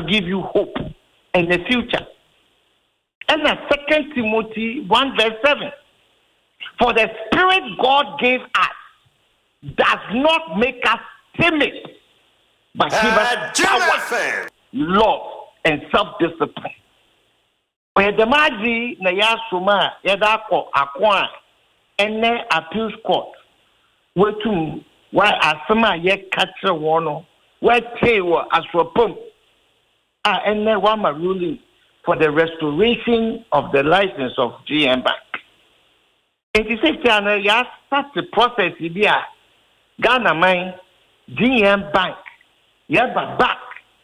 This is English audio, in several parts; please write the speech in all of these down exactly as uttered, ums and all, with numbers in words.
give you hope in the future. And the Second Timothy one verse seven. For the Spirit God gave us does not make us timid, but give us power, love, and self-discipline. When the Maji na Yasuma Yadako Aqua and then appeals court, where to why Asama yet catcher one, where Taylor as for pump, ah, and then one ruling for the restoration of the license of G M Bank. And you say, Tiana, you start the process, Ibia, Ghana mine, G M Bank, you have a back.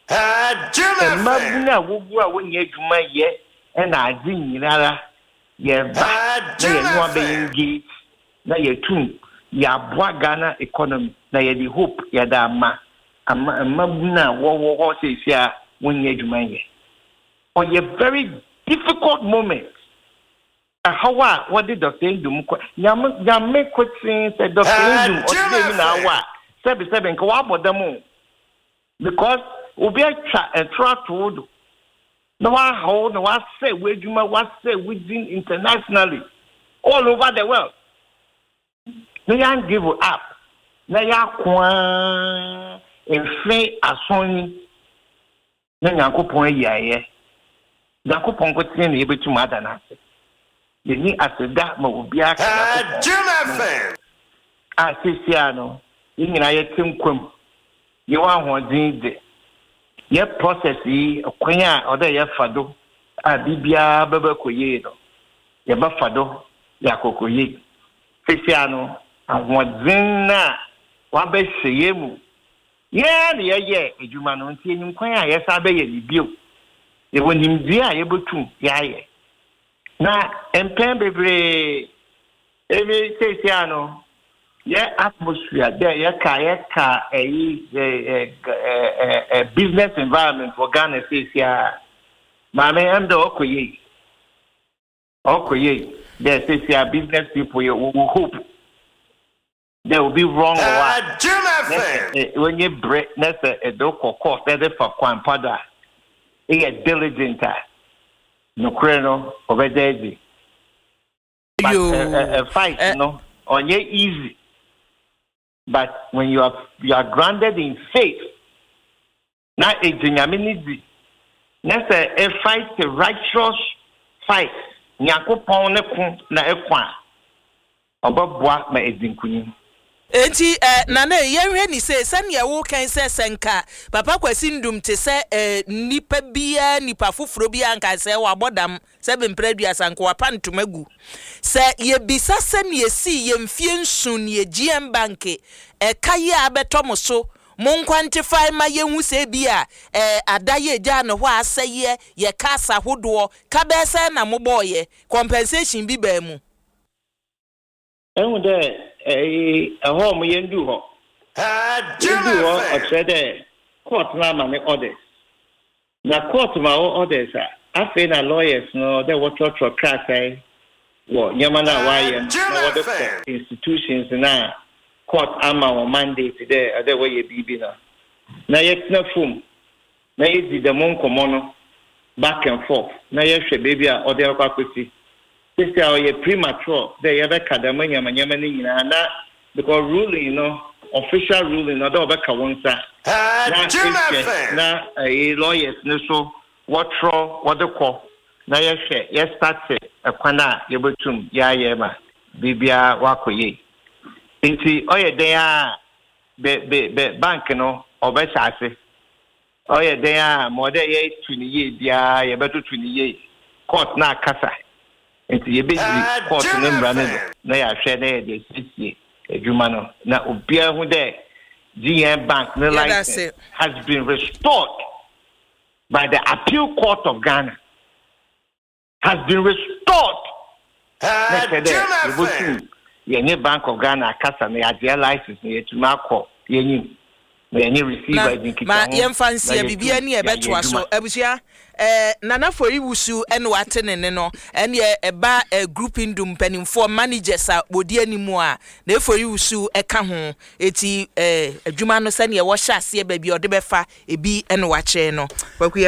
And Mabuna will when you my yet, and I didn't, you know, you're back, you're not being engaged, now you're two, you're boy Ghana economy, now you're the hope, you're the ma, and Mabuna, what was it here when you my yet? On a very difficult moment. How what did Doctor Indum? Yame question said Doctor Indum or say now what? Seven seven kawabo demo. Because we are a try to do. No one hold, no one say where you what say within internationally, all over the world. No one give up. No one in free as Sony. No one go point yeah. Dako pongo tiene ebe tu madana. Yeni aseda ma ubia ka. Juna Ah sisiano. Yini na ye timkwam. Ye wa hodin de. Ye process yi kwanya oda ye fado. Ah bibia baba koye no. Ye ba fado ya kokoye. Sisiano ahodin na wa be hye mu. Ye na ye ye ejuma no ntie nim kwanya ye sa be ye bibio. You want him there, able to, yeah. Now, and pen baby, every say, Siano, yeah, atmosphere there, yeah, car, a business environment for Ghana, says, yeah, my man, the Okoye, Okoye, there says, yeah, business people, you will hope they will be wrong. When you break, that's a dog or course, that's for Quampada. He is diligent. No crano over there. But a fight, you know, on you easy. But when you are you are grounded in faith, not a genuinity. That's a fight, a righteous fight. Nyako pon ne kun na ekwa. Obabwa ma edinkunim. Enti eh nana yenhwe ni se sane ye wo kan se senka papa Kwasi Ndum te se eh nipa bia nipa foforo bia nka se wa bodam se bempradua sanko wa pantomagu se ye bisa sane ye si ye mfie nsun ye G M Bank e kaye abetom so mon quantify ma yenhu se bia eh adaye gya no ho aseye ye kasa hodo ka be se na moboye compensation bi ba mu ehun de eh home yendu ho ah yendu ho o trade court na ma me orders na court ma orders afi na lawyers no they what what crack eh wo nyama na wa ye na what the institutions na court ama on mandate there other way ye bibi na na yet na fum na ye the mon komono back and forth na ye hwe baby a order kwa kwesi this are ye premature they ever kadamanya manyama ni nyina na because ruling you know official ruling na do be ka wonsa na eh lawyers ne so what tro what the call na ye hwe ye start ekwana ye betum ya ye ma bibia wakoye inti oye den a be be be bank no obesase oye den a mo de ye tuni ye bia ye betu tuni ye court na kasa inti ye be court no mbrane na ya hwe na ye de sisi adwuma no na obia hu de G M Bank no license has been restored by the appeal court of Ghana has been restored uh, the Yenye Bank of Ghana kasa na ya license na yetuma akọ yenyim na yenye receiver dinki ma yemfansia bibia ni ebeto aso abusia eh nana for iwusu ene watene ne no ene eba group Ndum penimfo managers a bodi animu a na for iwusu eka ho eti eh adwuma no sane ye wo hya ase ba bi ode befa ebi ene wa che no